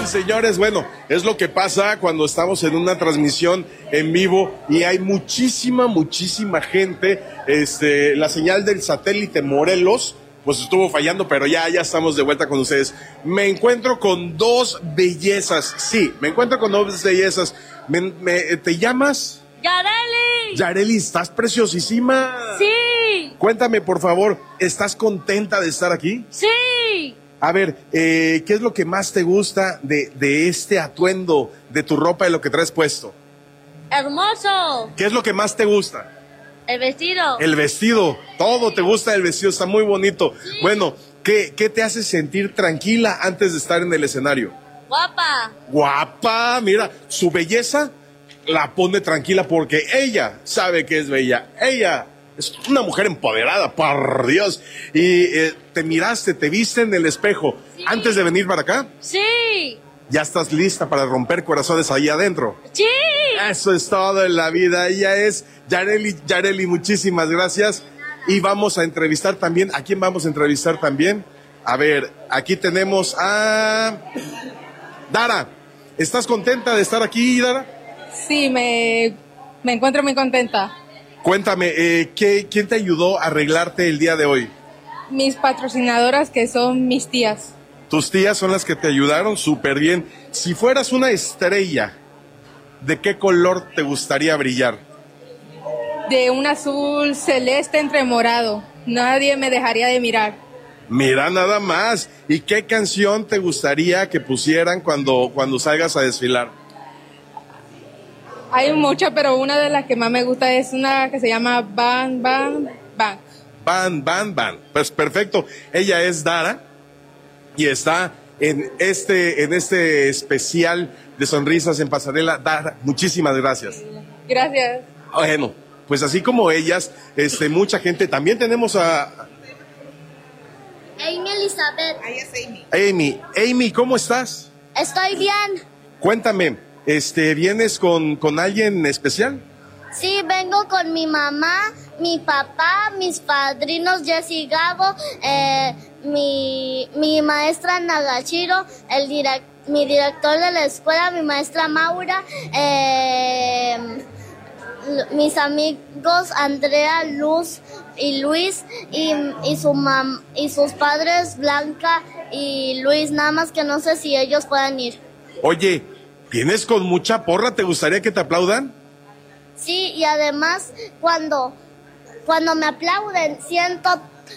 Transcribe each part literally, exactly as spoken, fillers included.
y señores, bueno, es lo que pasa cuando estamos en una transmisión en vivo y hay muchísima, muchísima gente. Este, la señal del satélite Morelos, pues estuvo fallando, pero ya, ya estamos de vuelta con ustedes. Me encuentro con dos bellezas, sí, me encuentro con dos bellezas. Me, me, ¿Te llamas? ¡Yareli! Yareli, estás preciosísima. Sí. Cuéntame, por favor, ¿estás contenta de estar aquí? Sí. A ver, eh, ¿qué es lo que más te gusta de, de este atuendo, de tu ropa, de lo que traes puesto? Hermoso. ¿Qué es lo que más te gusta? El vestido. El vestido, todo te gusta el vestido, está muy bonito. Sí. Bueno, ¿qué, ¿qué te hace sentir tranquila antes de estar en el escenario? Guapa. Guapa, mira, su belleza la pone tranquila porque ella sabe que es bella. Ella es una mujer empoderada, por Dios. Y eh, te miraste, te viste en el espejo Sí. antes de venir para acá. Sí. Ya estás lista para romper corazones ahí adentro. Sí. Eso es todo en la vida. Ella es Yareli. Yareli, muchísimas gracias. Y vamos a entrevistar también. ¿A quién vamos a entrevistar también? A ver, aquí tenemos a Dara. ¿Estás contenta de estar aquí, Dara? Sí, me, me encuentro muy contenta. Cuéntame, eh, ¿qué, ¿quién te ayudó a arreglarte el día de hoy? Mis patrocinadoras, que son mis tías. Tus tías son las que te ayudaron súper bien. Si fueras una estrella, ¿de qué color te gustaría brillar? De un azul celeste entre morado. Nadie me dejaría de mirar. Mira nada más. ¿Y qué canción te gustaría que pusieran cuando, cuando salgas a desfilar? Hay muchas, pero una de las que más me gusta es una que se llama Bang, Bang, Bang. Van, van, van. Pues perfecto. Ella es Dara y está en este, en este especial de sonrisas en pasarela. Dara, muchísimas gracias. Gracias. Bueno, pues así como ellas, este, mucha gente. También tenemos a Amy Elizabeth. Ahí es Amy. Amy. Amy, ¿cómo estás? Estoy bien. Cuéntame, este, ¿vienes con, con alguien especial? Sí, vengo con mi mamá, mi papá, mis padrinos Jessy Gabo, eh, mi, mi maestra Nagashiro, el direc- mi director de la escuela, mi maestra Maura, eh, l- mis amigos Andrea, Luz y Luis, y, y, su mam- y sus padres Blanca y Luis, nada más que no sé si ellos puedan ir. Oye, ¿vienes con mucha porra? ¿Te gustaría que te aplaudan? Sí, y además cuando, cuando me aplauden siento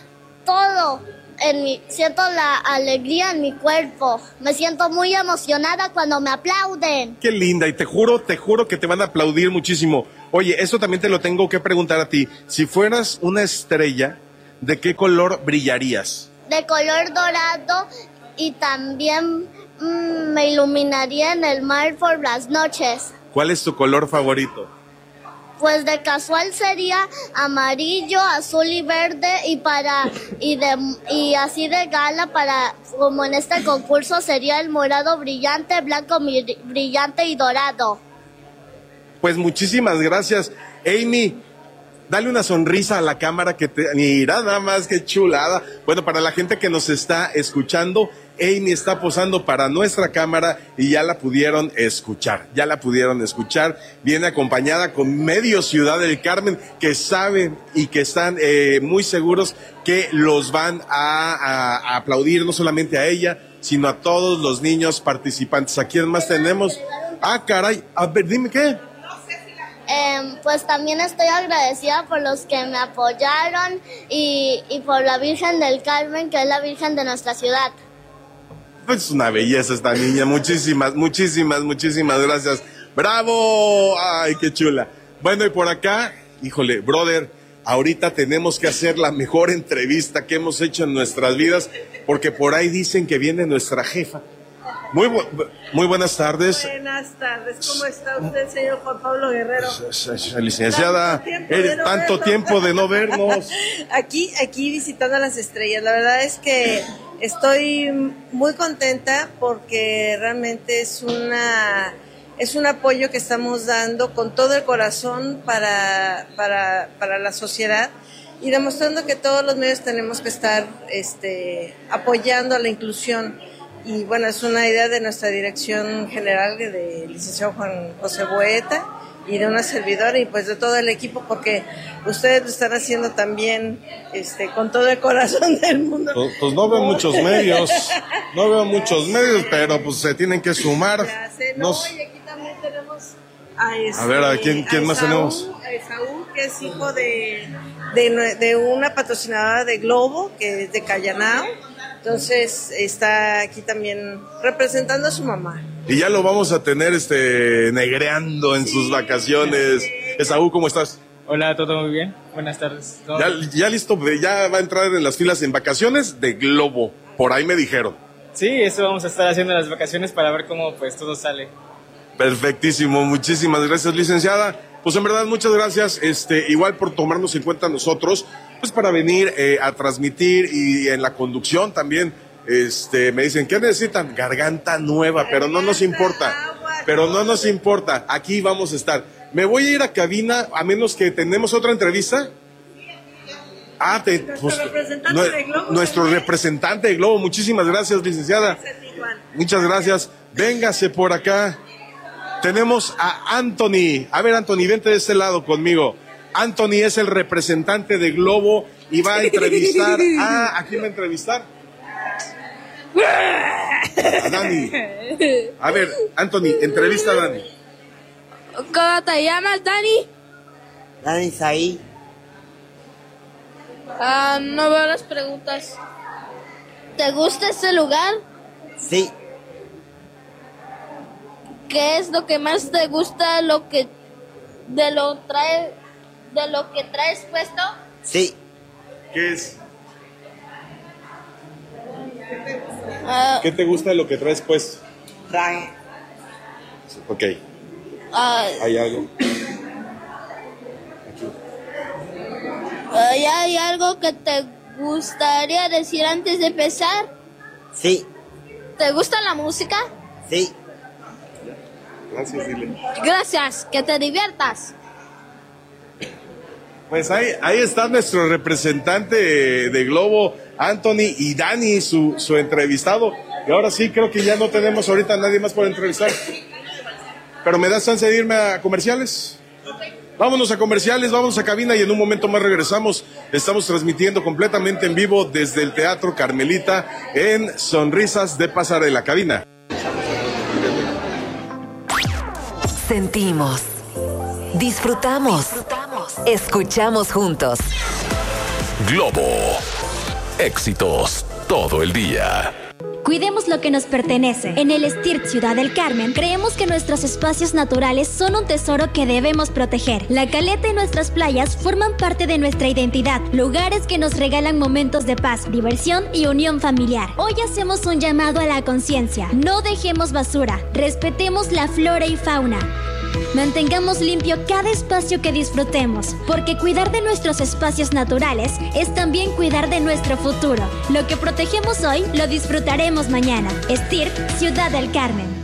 todo en mi, siento la alegría en mi cuerpo. Me siento muy emocionada cuando me aplauden. Qué linda, y te juro, te juro que te van a aplaudir muchísimo. Oye, esto también te lo tengo que preguntar a ti. Si fueras una estrella, ¿de qué color brillarías? De color dorado y también mmm, me iluminaría en el mar por las noches. ¿Cuál es tu color favorito? Pues de casual sería amarillo, azul y verde y para y de y así de gala para como en este concurso sería el morado brillante, blanco mi- brillante y dorado. Pues muchísimas gracias, Amy. Dale una sonrisa a la cámara que te... Mira, nada más que chulada. Bueno, para la gente que nos está escuchando, Amy está posando para nuestra cámara y ya la pudieron escuchar. Ya la pudieron escuchar. Viene acompañada con medio Ciudad del Carmen que saben y que están eh, muy seguros que los van a, a, a aplaudir no solamente a ella, sino a todos los niños participantes. ¿A quién más tenemos? Ah, caray. A ver, dime qué. Eh, pues también estoy agradecida por los que me apoyaron y, y por la Virgen del Carmen, que es la Virgen de nuestra ciudad. Pues es una belleza esta niña. Muchísimas, muchísimas, muchísimas gracias. ¡Bravo! ¡Ay, qué chula! Bueno, y por acá, híjole, brother, ahorita tenemos que hacer la mejor entrevista que hemos hecho en nuestras vidas, porque por ahí dicen que viene nuestra jefa. Muy, bu muy buenas tardes. Buenas tardes, ¿cómo está usted, señor Juan Pablo Guerrero? Licenciada, Tanto tiempo eh, de no tanto vernos. tiempo de no vernos. Aquí, aquí visitando a las estrellas. La verdad es que estoy muy contenta porque realmente es una es un apoyo que estamos dando con todo el corazón para, para, para la sociedad y demostrando que todos los medios tenemos que estar este, apoyando a la inclusión y bueno, es una idea de nuestra dirección general, del licenciado Juan José Boeta, y de una servidora y pues de todo el equipo, porque ustedes lo están haciendo también este, con todo el corazón del mundo. Pues, pues no veo muchos medios, no veo muchos medios, pero pues se tienen que sumar. Ya sé, no, Nos... y aquí también tenemos a, este, a ver, ¿a quién, quién a más Esaú, tenemos? A Esaú, que es hijo de, de, de una patrocinadora de Globo, que es de Callanao. Entonces está aquí también representando a su mamá. Y ya lo vamos a tener este negreando en sí, sus vacaciones. Sí. Esaú, ¿cómo estás? Hola, todo muy bien. Buenas tardes. Ya, ya listo, ya va a entrar en las filas en vacaciones de Globo. Por ahí me dijeron. Sí, eso vamos a estar haciendo en las vacaciones para ver cómo pues todo sale. Perfectísimo, muchísimas gracias, licenciada. Pues en verdad, muchas gracias, este, igual por tomarnos en cuenta a nosotros, pues para venir eh, a transmitir, y en la conducción también, este, me dicen, ¿qué necesitan? Garganta nueva, pero no nos importa, pero no nos importa, aquí vamos a estar. Me voy a ir a cabina, a menos que tenemos otra entrevista. Ah, te, nuestro pues, representante no, de Globo. Nuestro representante de Globo, muchísimas gracias, licenciada. Muchas gracias, véngase por acá. Tenemos a Anthony. A ver, Anthony, vente de este lado conmigo. Anthony es el representante de Globo y va a entrevistar. Ah, ¿a quién va a entrevistar? A Dani. A ver, Anthony, entrevista a Dani. ¿Cómo te llamas, Dani? Dani Saí. Ah, no veo las preguntas. ¿Te gusta este lugar? Sí. ¿Qué es lo que más te gusta lo que de lo trae de lo que traes puesto? Sí. ¿Qué es? Uh, ¿Qué te gusta de lo que traes puesto? Traje. Ok. Uh, ¿Hay algo? ¿Hay, ¿Hay algo que te gustaría decir antes de empezar? Sí. ¿Te gusta la música? Sí. Gracias, dile. Gracias, que te diviertas. Pues ahí, ahí está nuestro representante de, de Globo, Anthony, y Dani, su, su entrevistado. Y ahora sí, creo que ya no tenemos ahorita a nadie más por entrevistar. Pero me das chance de irme a comerciales. Vámonos a comerciales, vamos a cabina y en un momento más regresamos. Estamos transmitiendo completamente en vivo desde el Teatro Carmelita en Sonrisas de Pasarela. Cabina. Sentimos, disfrutamos, disfrutamos, escuchamos juntos. Globo, éxitos todo el día. Cuidemos lo que nos pertenece. En el STIRT Ciudad del Carmen, creemos que nuestros espacios naturales son un tesoro que debemos proteger. La caleta y nuestras playas forman parte de nuestra identidad, lugares que nos regalan momentos de paz, diversión y unión familiar. Hoy hacemos un llamado a la conciencia. No dejemos basura, respetemos la flora y fauna. Mantengamos limpio cada espacio que disfrutemos, porque cuidar de nuestros espacios naturales es también cuidar de nuestro futuro. Lo que protegemos hoy, lo disfrutaremos mañana. STIRT, Ciudad del Carmen.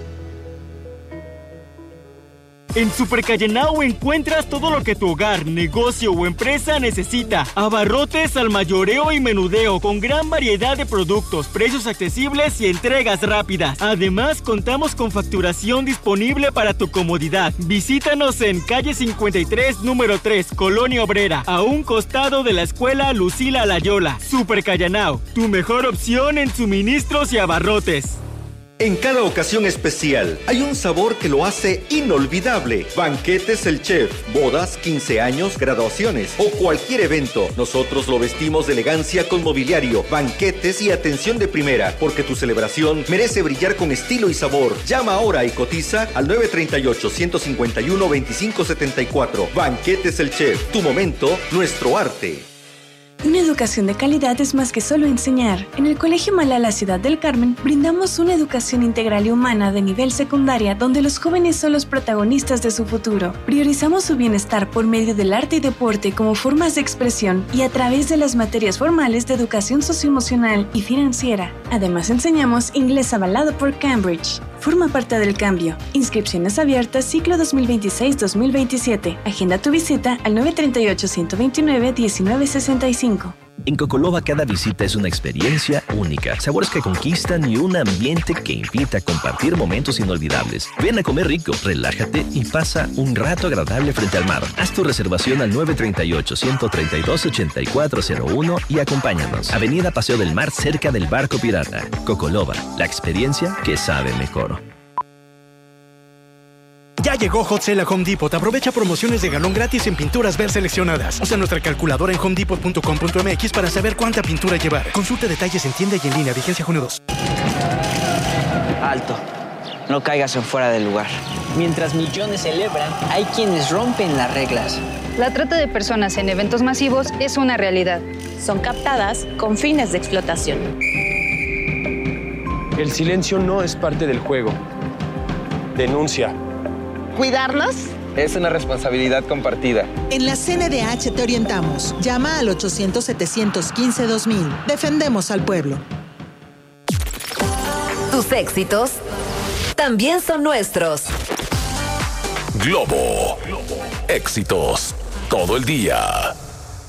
En Super Callanao encuentras todo lo que tu hogar, negocio o empresa necesita. Abarrotes al mayoreo y menudeo con gran variedad de productos, precios accesibles y entregas rápidas. Además, contamos con facturación disponible para tu comodidad. Visítanos en calle cincuenta y tres, número tres, Colonia Obrera, a un costado de la escuela Lucila Layola. Super Callanao, tu mejor opción en suministros y abarrotes. En cada ocasión especial hay un sabor que lo hace inolvidable. Banquetes El Chef, bodas, quince años, graduaciones o cualquier evento. Nosotros lo vestimos de elegancia con mobiliario, banquetes y atención de primera, porque tu celebración merece brillar con estilo y sabor. Llama ahora y cotiza al nueve tres ocho, uno cinco uno, dos cinco siete cuatro. Banquetes El Chef, tu momento, nuestro arte. Una educación de calidad es más que solo enseñar. En el Colegio Malala Ciudad del Carmen brindamos una educación integral y humana de nivel secundaria donde los jóvenes son los protagonistas de su futuro. Priorizamos su bienestar por medio del arte y deporte como formas de expresión y a través de las materias formales de educación socioemocional y financiera. Además enseñamos inglés avalado por Cambridge. Forma parte del cambio. Inscripciones abiertas ciclo dos mil veintiséis dos mil veintisiete. Agenda tu visita al nueve tres ocho, uno dos nueve, uno nueve seis cinco. En Cocoloba cada visita es una experiencia única, sabores que conquistan y un ambiente que invita a compartir momentos inolvidables. Ven a comer rico, relájate y pasa un rato agradable frente al mar. Haz tu reservación al nueve tres ocho, uno tres dos, ocho cuatro cero uno y acompáñanos. Avenida Paseo del Mar, cerca del Barco Pirata. Cocoloba, la experiencia que sabe mejor. Ya llegó Hot Sale a Home Depot. Aprovecha promociones de galón gratis en pinturas ver seleccionadas. Usa nuestra calculadora en home depot punto com punto m x para saber cuánta pintura llevar. Consulta detalles en tienda y en línea. Vigencia junio dos. Alto. No caigas en fuera del lugar. Mientras millones celebran, hay quienes rompen las reglas. La trata de personas en eventos masivos es una realidad. Son captadas con fines de explotación. El silencio no es parte del juego. Denuncia. ¿Cuidarnos? Es una responsabilidad compartida. En la C N D H te orientamos. Llama al ochocientos, setecientos quince, dos mil. Defendemos al pueblo. Tus éxitos también son nuestros. Globo. Éxitos todo el día.